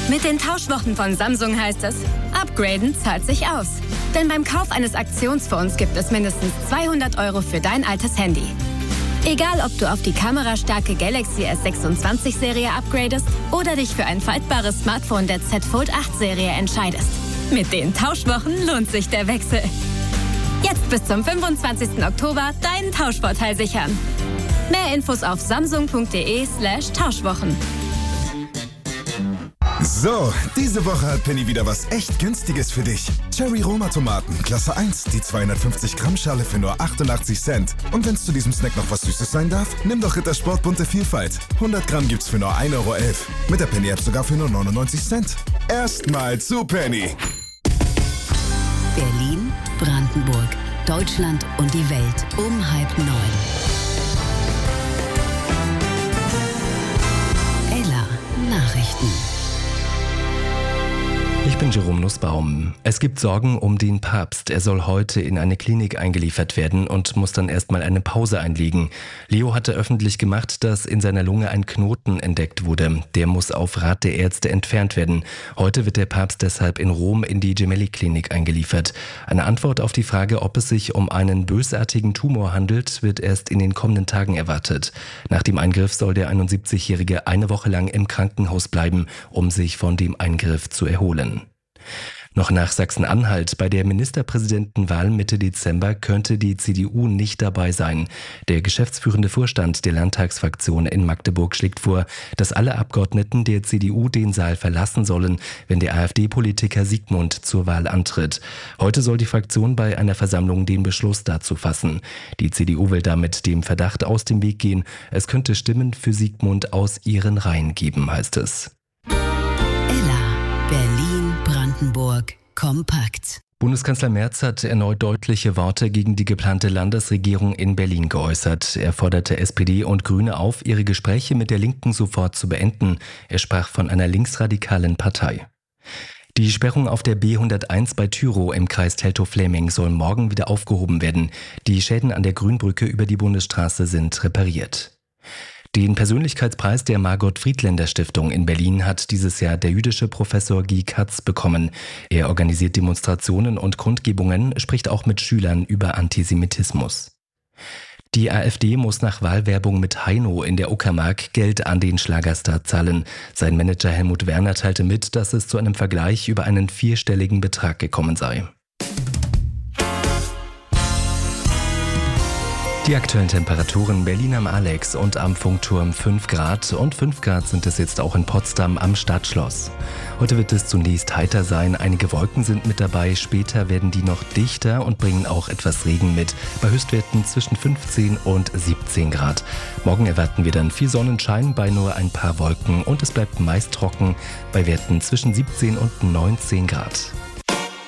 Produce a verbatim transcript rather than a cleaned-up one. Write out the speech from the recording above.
Mit den Tauschwochen von Samsung heißt es, upgraden zahlt sich aus. Denn beim Kauf eines Aktionsfonds gibt es mindestens zweihundert Euro für dein altes Handy. Egal, ob du auf die kamerastarke Galaxy S sechsundzwanzig Serie upgradest oder dich für ein faltbares Smartphone der Z Fold acht Serie entscheidest. Mit den Tauschwochen lohnt sich der Wechsel. Jetzt bis zum fünfundzwanzigsten Oktober deinen Tauschvorteil sichern. Mehr Infos auf samsung.de slash Tauschwochen. So, diese Woche hat Penny wieder was echt Günstiges für dich. Cherry Roma Tomaten, Klasse eins, die zweihundertfünfzig Gramm Schale für nur achtundachtzig Cent. Und wenn es zu diesem Snack noch was Süßes sein darf, nimm doch Rittersport bunte Vielfalt. hundert Gramm gibt's für nur ein Euro elf. Mit der Penny App sogar für nur neunundneunzig Cent. Erstmal zu Penny. Berlin, Brandenburg, Deutschland und die Welt um halb neun. Ella Nachrichten. Ich bin Jerome Nussbaum. Es gibt Sorgen um den Papst. Er soll heute in eine Klinik eingeliefert werden und muss dann erstmal eine Pause einlegen. Leo hatte öffentlich gemacht, dass in seiner Lunge ein Knoten entdeckt wurde. Der muss auf Rat der Ärzte entfernt werden. Heute wird der Papst deshalb in Rom in die Gemelli-Klinik eingeliefert. Eine Antwort auf die Frage, ob es sich um einen bösartigen Tumor handelt, wird erst in den kommenden Tagen erwartet. Nach dem Eingriff soll der einundsiebzigjährige eine Woche lang im Krankenhaus bleiben, um sich von dem Eingriff zu erholen. Noch nach Sachsen-Anhalt. Bei der Ministerpräsidentenwahl Mitte Dezember könnte die C D U nicht dabei sein. Der geschäftsführende Vorstand der Landtagsfraktion in Magdeburg schlägt vor, dass alle Abgeordneten der C D U den Saal verlassen sollen, wenn der AfD-Politiker Siegmund zur Wahl antritt. Heute soll die Fraktion bei einer Versammlung den Beschluss dazu fassen. Die C D U will damit dem Verdacht aus dem Weg gehen, es könnte Stimmen für Siegmund aus ihren Reihen geben, heißt es. Berlin, Brandenburg, kompakt. Bundeskanzler Merz hat erneut deutliche Worte gegen die geplante Landesregierung in Berlin geäußert. Er forderte S P D und Grüne auf, ihre Gespräche mit der Linken sofort zu beenden. Er sprach von einer linksradikalen Partei. Die Sperrung auf der B hunderteins bei Tyrow im Kreis Teltow-Fläming soll morgen wieder aufgehoben werden. Die Schäden an der Grünbrücke über die Bundesstraße sind repariert. Den Persönlichkeitspreis der Margot-Friedländer-Stiftung in Berlin hat dieses Jahr der jüdische Professor Guy Katz bekommen. Er organisiert Demonstrationen und Kundgebungen, spricht auch mit Schülern über Antisemitismus. Die AfD muss nach Wahlwerbung mit Heino in der Uckermark Geld an den Schlagerstar zahlen. Sein Manager Helmut Werner teilte mit, dass es zu einem Vergleich über einen vierstelligen Betrag gekommen sei. Die aktuellen Temperaturen: Berlin am Alex und am Funkturm fünf Grad und fünf Grad sind es jetzt auch in Potsdam am Stadtschloss. Heute wird es zunächst heiter sein, einige Wolken sind mit dabei, später werden die noch dichter und bringen auch etwas Regen mit, bei Höchstwerten zwischen fünfzehn und siebzehn Grad. Morgen erwarten wir dann viel Sonnenschein bei nur ein paar Wolken und es bleibt meist trocken bei Werten zwischen siebzehn und neunzehn Grad.